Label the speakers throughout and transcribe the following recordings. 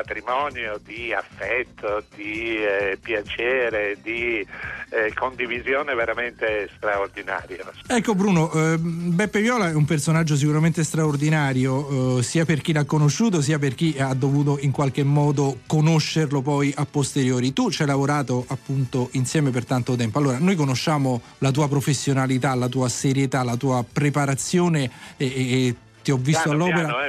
Speaker 1: patrimonio di affetto, di piacere, di condivisione veramente straordinario.
Speaker 2: Ecco Bruno, Beppe Viola è un personaggio sicuramente straordinario, sia per chi l'ha conosciuto sia per chi ha dovuto in qualche modo conoscerlo poi a posteriori. Tu ci hai lavorato appunto insieme per tanto tempo, allora noi conosciamo la tua professionalità, la tua serietà, la tua preparazione e ti ho visto all'opera.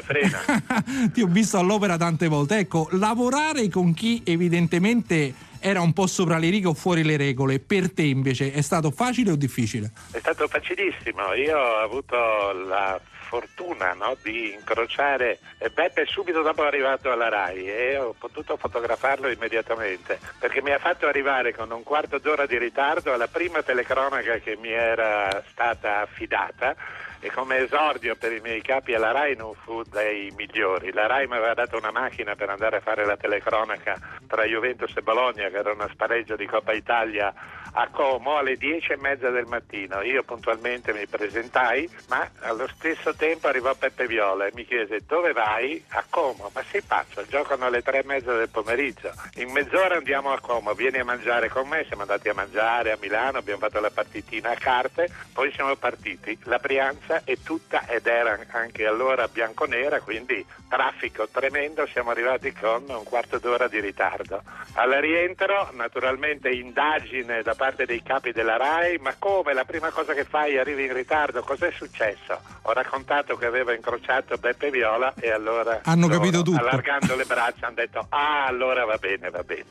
Speaker 2: Ti ho visto all'opera tante volte. Ecco, lavorare con chi evidentemente era un po' sopra le righe o fuori le regole, per te invece è stato facile o difficile?
Speaker 1: È stato facilissimo. Io ho avuto la fortuna, no, di incrociare Beppe subito dopo arrivato alla RAI e ho potuto fotografarlo immediatamente, perché mi ha fatto arrivare con un quarto d'ora di ritardo alla prima telecronaca che mi era stata affidata, e come esordio per i miei capi alla RAI non fu dei migliori. La RAI mi aveva dato una macchina per andare a fare la telecronaca tra Juventus e Bologna, che era una spareggio di Coppa Italia, a Como alle 10:30 del mattino. Io puntualmente mi presentai, ma allo stesso tempo arrivò Beppe Viola e mi chiese: dove vai? A Como. Ma sei pazzo, giocano alle 3:30 del pomeriggio, in mezz'ora andiamo a Como, vieni a mangiare con me. Siamo andati a mangiare a Milano, abbiamo fatto la partitina a carte, poi siamo partiti. La Brianza è tutta, ed era anche allora bianconera, quindi traffico tremendo, siamo arrivati con un quarto d'ora di ritardo. Al rientro naturalmente indagine da parte dei capi della RAI: ma come, la prima cosa che fai, arrivi in ritardo, cos'è successo? Ho raccontato che avevo incrociato Beppe Viola e allora
Speaker 2: hanno capito tutto,
Speaker 1: allargando le braccia hanno detto: ah, allora va bene.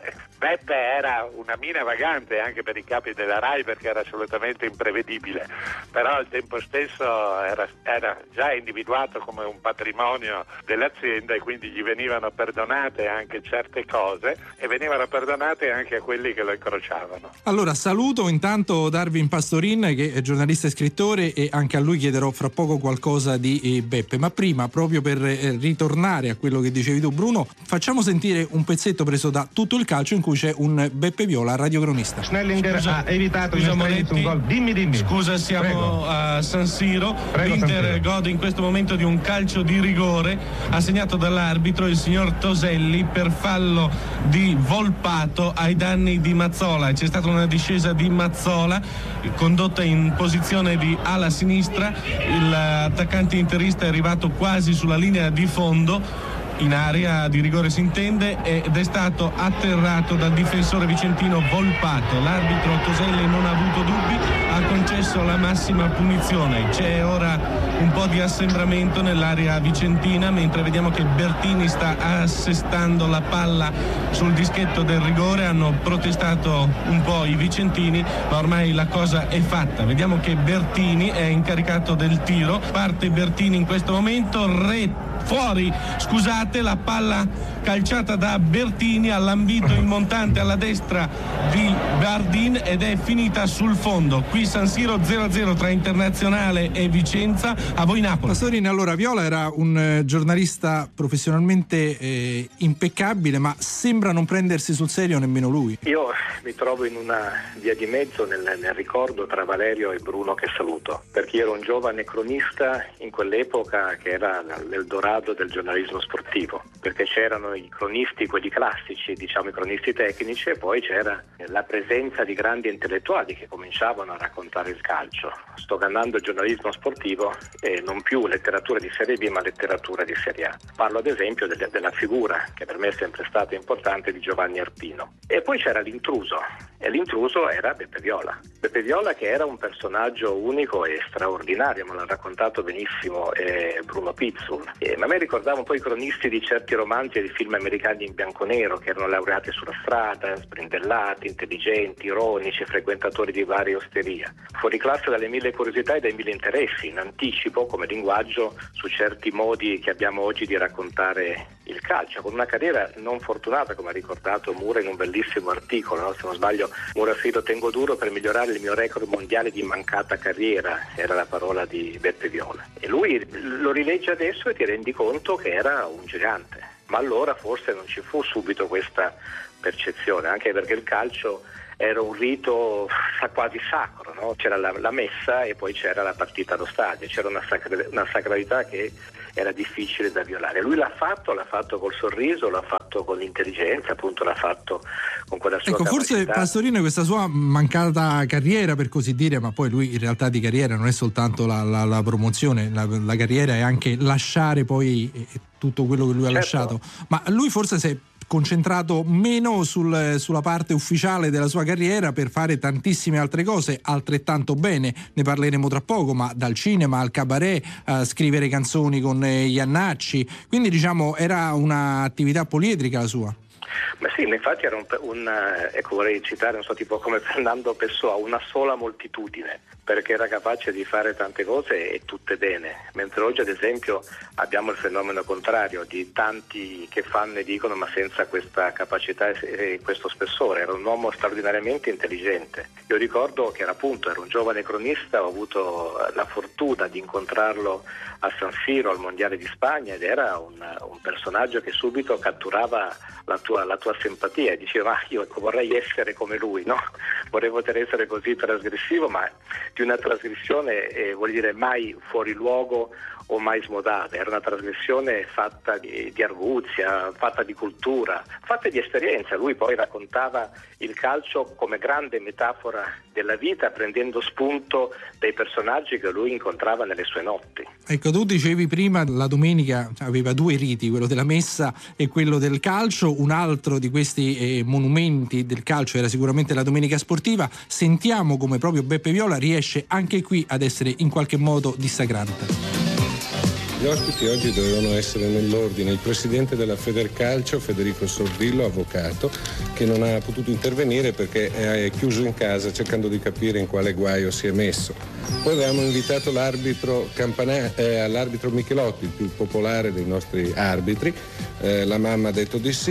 Speaker 1: Beppe era una mina vagante anche per i capi della RAI, perché era assolutamente imprevedibile, però al tempo stesso era già individuato come un patrimonio dell'azienda, e quindi gli venivano perdonate anche certe cose e venivano perdonate anche a quelli che lo incrociavano.
Speaker 2: Allora saluto intanto Darwin Pastorin, che è giornalista e scrittore, e anche a lui chiederò fra poco qualcosa di Beppe, ma prima, proprio per ritornare a quello che dicevi tu Bruno, facciamo sentire un pezzetto preso da Tutto il Calcio in cui c'è un Beppe Viola radiocronista.
Speaker 3: Schnellinger ha evitato un gol. Dimmi.
Speaker 4: Scusa, siamo
Speaker 3: Prego.
Speaker 4: a San Siro.
Speaker 3: Prego,
Speaker 4: L'Inter gode in questo momento di un calcio di rigore assegnato dall'arbitro, il signor Toselli, per fallo di Volpato ai danni di Mazzola. C'è stata una discesa di Mazzola condotta in posizione di ala sinistra, l'attaccante interista è arrivato quasi sulla linea di fondo, in area di rigore si intende, ed è stato atterrato dal difensore vicentino Volpato. L'arbitro Toselli non ha avuto dubbi, ha concesso la massima punizione. C'è ora un po' di assembramento nell'area vicentina, mentre vediamo che Bertini sta assestando la palla sul dischetto del rigore. Hanno protestato un po' i vicentini, ma ormai la cosa è fatta. Vediamo che Bertini è incaricato del tiro, parte Bertini in questo momento, fuori, scusate, la palla calciata da Bertini ha lambito il montante alla destra di Bardin ed è finita sul fondo. Qui San Siro 0-0 tra Internazionale e Vicenza. A voi Napoli.
Speaker 2: Pastorini, allora Viola era un giornalista professionalmente impeccabile, ma sembra non prendersi sul serio nemmeno lui.
Speaker 5: Io mi trovo in una via di mezzo nel ricordo tra Valerio e Bruno, che saluto, perché ero un giovane cronista in quell'epoca che era l'Eldorado del giornalismo sportivo, perché c'erano i cronisti, quelli classici, diciamo i cronisti tecnici, e poi c'era la presenza di grandi intellettuali che cominciavano a raccontare il calcio, stoccando il giornalismo sportivo e non più letteratura di Serie B ma letteratura di Serie A. Parlo ad esempio della figura, che per me è sempre stata importante, di Giovanni Arpino. E poi c'era l'intruso, e l'intruso era Beppe Viola. Beppe Viola, che era un personaggio unico e straordinario, me l'ha raccontato benissimo Bruno Pizzul. Ma a me ricordava un po' i cronisti di certi romanzi e di film americani in bianco e nero, che erano laureati sulla strada, sbrindellati, intelligenti, ironici, frequentatori di varie osterie, fuori classe dalle mille curiosità e dai mille interessi, in anticipo come linguaggio su certi modi che abbiamo oggi di raccontare il calcio, con una carriera non fortunata, come ha ricordato Mura in un bellissimo articolo, no? Se non sbaglio Mura ha scritto: tengo duro per migliorare il mio record mondiale di mancata carriera, era la parola di Beppe Viola. E lui lo rilegge adesso e ti rendi conto che era un gigante, ma allora forse non ci fu subito questa percezione, anche perché il calcio era un rito quasi sacro, no? C'era la messa e poi c'era la partita allo stadio, c'era una sacralità che era difficile da violare. Lui l'ha fatto col sorriso, l'ha fatto con l'intelligenza, appunto l'ha fatto con quella sua capacità.
Speaker 2: Forse Pastorino, questa sua mancata carriera, per così dire, ma poi lui in realtà di carriera non è soltanto la promozione, la carriera è anche lasciare poi tutto quello che lui ha lasciato, ma lui forse si è concentrato meno sulla parte ufficiale della sua carriera per fare tantissime altre cose altrettanto bene, ne parleremo tra poco, ma dal cinema al cabaret, a scrivere canzoni con Iannacci, quindi diciamo era un'attività poliedrica la sua.
Speaker 5: Ma sì, infatti era ecco, vorrei citare tipo come Fernando Pessoa, una sola moltitudine, perché era capace di fare tante cose e tutte bene, mentre oggi ad esempio abbiamo il fenomeno contrario di tanti che fanno e dicono ma senza questa capacità e questo spessore. Era un uomo straordinariamente intelligente. Io ricordo che era un giovane cronista, ho avuto la fortuna di incontrarlo a San Siro al Mondiale di Spagna ed era un personaggio che subito catturava la tua simpatia e diceva io vorrei essere come lui, no? Vorrei poter essere così trasgressivo, ma di una trasgressione vuol dire mai fuori luogo o mai smodata. Era una trasgressione fatta di arguzia, fatta di cultura, fatta di esperienza. Lui poi raccontava il calcio come grande metafora della vita, prendendo spunto dai personaggi che lui incontrava nelle sue notti.
Speaker 2: Ecco, tu dicevi prima la domenica aveva due riti, quello della messa e quello del calcio. Un altro di questi monumenti del calcio era sicuramente la domenica sportiva. Sentiamo come proprio Beppe Viola riesce anche qui ad essere in qualche modo dissacrante.
Speaker 6: Gli ospiti oggi dovevano essere nell'ordine il presidente della Federcalcio, Federico Sordillo, avvocato, che non ha potuto intervenire perché è chiuso in casa cercando di capire in quale guaio si è messo. Poi avevamo invitato l'arbitro Michelotti, il più popolare dei nostri arbitri. La mamma ha detto di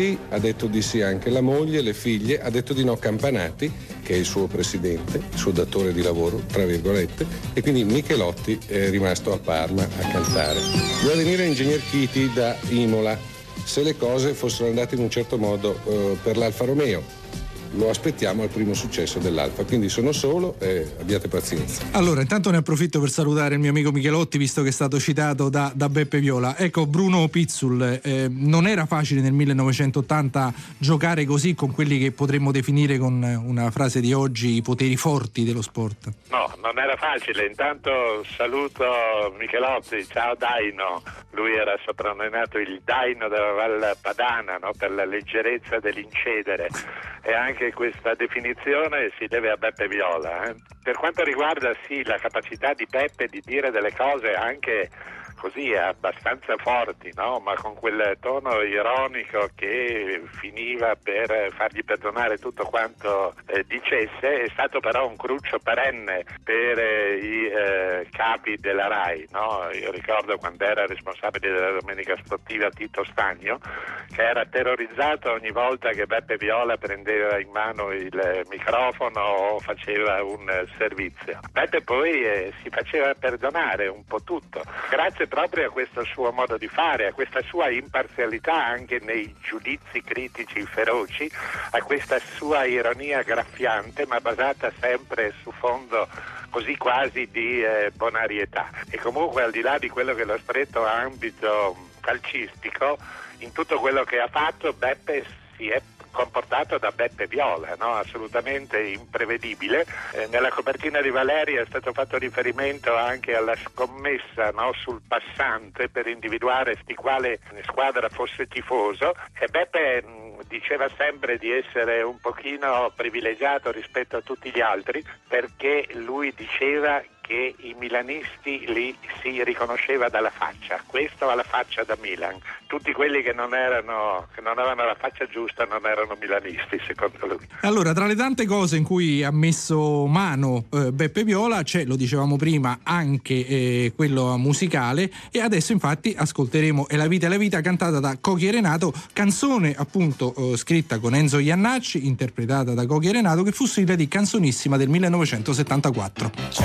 Speaker 6: sì anche la moglie, le figlie, ha detto di no Campanati, che è il suo presidente, il suo datore di lavoro, tra virgolette, e quindi Michelotti è rimasto a Parma a cantare. Doveva venire Ingegner Chiti da Imola se le cose fossero andate in un certo modo per l'Alfa Romeo. Lo aspettiamo al primo successo dell'Alfa, quindi sono solo e abbiate pazienza.
Speaker 2: Allora, intanto ne approfitto per salutare il mio amico Michelotti, visto che è stato citato da Beppe Viola. Ecco, Bruno Pizzul, non era facile nel 1980 giocare così con quelli che potremmo definire con una frase di oggi i poteri forti dello sport.
Speaker 1: No, non era facile. Intanto saluto Michelotti, ciao Daino. Lui era soprannominato il Daino della Val Padana, no? Per la leggerezza dell'incedere, e anche questa definizione si deve a Beppe Viola. Per quanto riguarda la capacità di Beppe di dire delle cose anche così abbastanza forti, no? Ma con quel tono ironico che finiva per fargli perdonare tutto quanto dicesse, è stato però un cruccio perenne per i capi della RAI, no? Io ricordo quando era responsabile della domenica sportiva Tito Stagno, che era terrorizzato ogni volta che Beppe Viola prendeva in mano il microfono o faceva un servizio. Beppe poi si faceva perdonare un po' tutto, grazie proprio a questo suo modo di fare, a questa sua imparzialità anche nei giudizi critici feroci, a questa sua ironia graffiante ma basata sempre su fondo così quasi di bonarietà. E comunque, al di là di quello che è lo stretto ambito calcistico, in tutto quello che ha fatto Beppe si è comportato da Beppe Viola, no? Assolutamente imprevedibile. Nella copertina di Valeria è stato fatto riferimento anche alla scommessa, no? Sul passante per individuare di quale squadra fosse tifoso, e Beppe diceva sempre di essere un pochino privilegiato rispetto a tutti gli altri, perché lui diceva che i milanisti li si riconosceva dalla faccia. Questo ha la faccia da Milan. Tutti quelli che non avevano la faccia giusta non erano milanisti, secondo lui.
Speaker 2: Allora, tra le tante cose in cui ha messo mano Beppe Viola c'è, lo dicevamo prima, anche quello musicale, e adesso infatti ascolteremo È la vita cantata da Cochi e Renato, canzone appunto scritta con Enzo Iannacci, interpretata da Cochi e Renato, che fu sigla di Canzonissima del 1974.